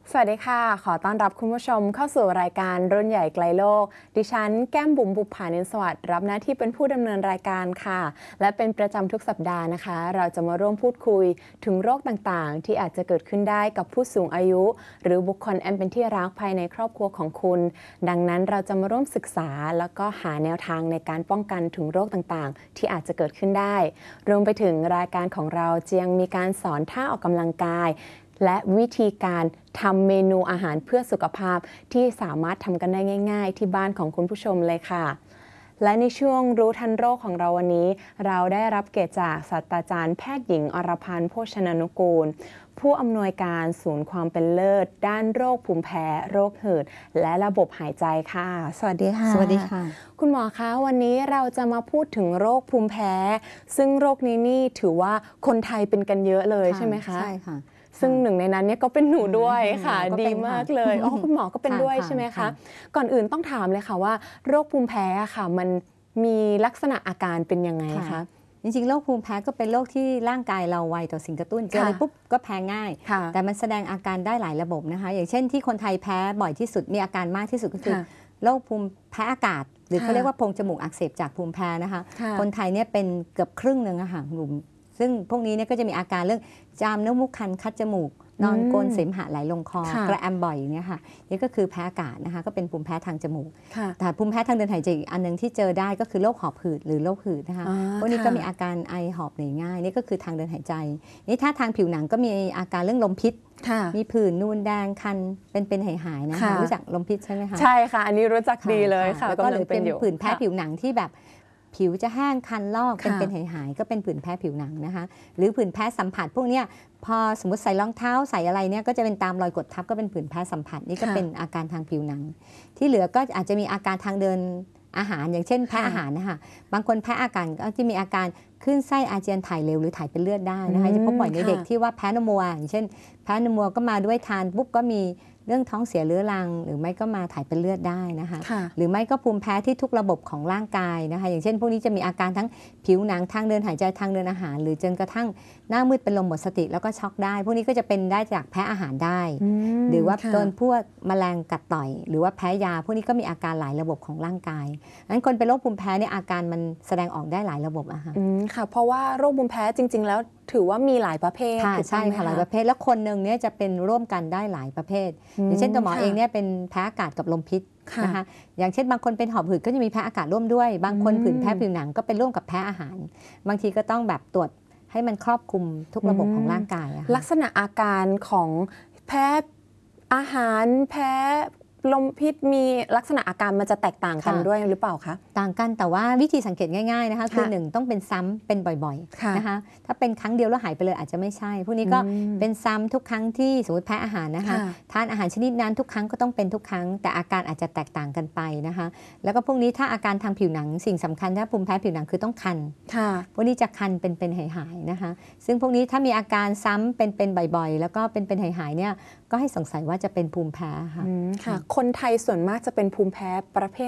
สวัสดีค่ะขอต้อนรับคุณผู้ชมเข้าสู่รายการรุ่นใหญ่ไกลโลกดิฉันแก้มบุ๋มบุภานินสวัสดิ์รับหน้าที่เป็นผู้ดำเนินรายการค่ะและเป็นประจำทุกสัปดาห์นะคะเราจะมาร่วมพูดคุยถึงโรคต่างๆที่อาจจะเกิดขึ้นได้กับผู้สูงอายุหรือบุคคลอันเป็นที่รักภายในครอบครัวของคุณดังนั้นเราจะมาร่วมศึกษาแล้วก็หาแนวทางในการป้องกันถึงโรคต่างๆที่อาจจะเกิดขึ้นได้รวมไปถึงรายการของเราจะยังมีการสอนท่าออกกำลังกายและวิธีการทำเมนูอาหารเพื่อสุขภาพที่สามารถทำกันได้ง่ายๆที่บ้านของคุณผู้ชมเลยค่ะและในช่วงรู้ทันโรคของเราวันนี้เราได้รับเกียรติจากศาสตราจารย์แพทย์หญิงอรพันธ์โภชนานุกูลผู้อำนวยการศูนย์ความเป็นเลิศด้านโรคภูมิแพ้โรคหืดและระบบหายใจค่ะสวัสดีค่ะสวัสดีค่ะคุณหมอคะวันนี้เราจะมาพูดถึงโรคภูมิแพ้ซึ่งโรคนี้นี่ถือว่าคนไทยเป็นกันเยอะเลยใช่ไหมคะใช่ค่ะซึ่งหนึ่งในนั้นเนี่ยก็เป็นหนูด้วยค่ะดีก็เป็นมากเลยอ๋อคุณหมอก็เป็นด้วยใช่ไหมคะค่ะก่อนอื่นต้องถามเลยค่ะว่าโรคภูมิแพ้ค่ะมันมีลักษณะอาการเป็นยังไงคะจริงๆโรคภูมิแพ้ก็เป็นโรคที่ร่างกายเราไวต่อสิ่งกระตุ้นเจออะไรปุ๊บก็แพ้ง่ายแต่มันแสดงอาการได้หลายระบบนะคะอย่างเช่นที่คนไทยแพ้บ่อยที่สุดมีอาการมากที่สุดก็คือโรคภูมิแพ้อากาศหรือเขาเรียกว่าโพรงจมูกอักเสบจากภูมิแพ้นะคะคนไทยเนี่ยเป็นเกือบครึ่งหนึ่งอะค่ะหนุ่มซึ่งพวกนี้เนี่ยก็จะมีอาการเรื่องจามน้ำมูกคันคัดจมูกนอนโกนเสมหะไหลลงคอกระแอมบ่อยอย่างเงี้ยค่ะนี่ก็คือแพ้อากาศนะคะก็เป็นภูมิแพ้ทางจมูกแต่ภูมิแพ้ทางเดินหายใจอีกอันนึงที่เจอได้ก็คือโรคหอบหืดหรือโรคหืดนะคะพวกนี้ก็มีอาการไอหอบเหนื่อยง่ายนี่ก็คือทางเดินหายใจนี่ถ้าทางผิวหนังก็มีอาการเรื่องลมพิษมีผื่นนูนแดงคันเป็นหายนะคะรู้จักลมพิษใช่ไหมคะใช่ค่ะอันนี้รู้จักดีเลยค่ะแล้วก็หรือเป็นผื่นแพ้ผิวหนังที่แบบผิวจะแห้งคันลอกเป็นหายก็เป็นผื่นแพ้ผิวหนังนะคะหรือผื่นแพ้สัมผัสพวกนี้พอสมมติใส่รองเท้าใส่อะไรเนี่ยก็จะเป็นตามรอยกดทับก็เป็นผื่นแพ้สัมผัสนี่ก็เป็นอาการทางผิวหนังที่เหลือก็อาจจะมีอาการทางเดินอาหารอย่างเช่นแพ้อาหารนะคะบางคนแพ้อาการก็จะมีอาการขึ้นไส้อาเจียนถ่ายเร็วหรือถ่ายเป็นเลือดได้นะคะจะพบบ่อยในเด็กที่ว่าแพ้นมวัวอย่างเช่นแพ้นมวัวก็มาด้วยทานปุ๊บก็มีเรื่องท้องเสียเรื้อรังหรือไม่ก็มาถ่ายเป็นเลือดได้นะคะหรือไม่ก็ภูมิแพ้ที่ทุกระบบของร่างกายนะคะอย่างเช่นพวกนี้จะมีอาการทั้งผิวหนังทางเดินหายใจทางเดินอาหารหรือจนกระทั่งหน้ามืดเป็นลมหมดสติแล้วก็ช็อกได้พวกนี้ก็จะเป็นได้จากแพ้อาหารได้หรือว่าโดนพวกแมลงกัดต่อยหรือว่าแพ้ยาพวกนี้ก็มีอาการหลายระบบของร่างกายงั้นคนเป็นโรคภูมิแพ้เนี่ยอาการมันแสดงออกได้หลายระบบอะค่ะค่ะเพราะว่าโรคภูมิแพ้จริงๆแล้วถือว่ามีหลายประเภทใช่ค่ะหลายประเภทแล้วคนหนึ่งเนี่ยจะเป็นร่วมกันได้หลายประเภทอย่างเช่นตัวหมอเองเนี่ยเป็นแพ้อากาศกับลมพิษนะคะอย่างเช่นบางคนเป็นหอบหืดก็จะมีแพ้อากาศร่วมด้วยบางคนผื่นแพ้ผิวหนังก็เป็นร่วมกับแพ้อาหารบางทีก็ต้องแบบตรวจให้มันครอบคลุมทุกระบบของร่างกายลักษณะอาการของแพ้อาหารแพ้ลมพิษมีลักษณะอาการมันจะแตกต่างกันด้วยหรือเปล่าคะต่างกันแต่ว่าวิธีสังเกตง่ายๆนะคะคือ1ต้องเป็นซ้ำเป็นบ่อยๆนะคะถ้าเป็นครั้งเดียวแล้วหายไปเลยอาจจะไม่ใช่พวกนี้ก็เป็นซ้ำทุกครั้งที่สมมติแพ้อาหารนะคะทานอาหารชนิดนั้นทุกครั้งก็ต้องเป็นทุกครั้งแต่อาการอาจจะแตกต่างกันไปนะคะแล้วก็พวกนี้ถ้าอาการทางผิวหนังสิ่งสำคัญถ้าภูมิแพ้ผิวหนังคือต้องคันพวกนี้จะคันเป็นหายๆนะคะซึ่งพวกนี้ถ้ามีอาการซ้ำเป็นบ่อยๆแล้วก็เป็นหายๆเนี่ยก็ให้สงสัยว่าจะเป็นภูมิแพ้ค่ะคนไทยส่วนมากจะเป็นภูมิแพ้ประเภท